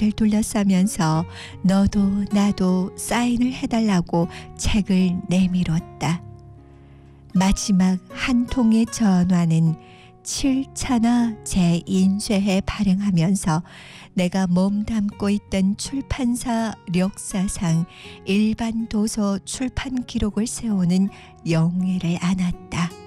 나를 둘러싸면서 너도 나도 사인을 해달라고 책을 내밀었다. 마지막 한 통의 전화는 7차나 재인쇄해 발행하면서 내가 몸담고 있던 출판사 역사상 일반 도서 출판 기록을 세우는 영예를 안았다.